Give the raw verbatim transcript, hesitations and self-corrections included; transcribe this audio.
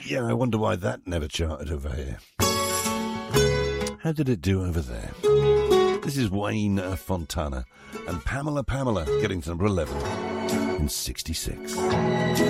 Yeah, I wonder why that never charted over here. How did it do over there? This is Wayne Fontana and Pamela Pamela getting to number eleven in sixty-six.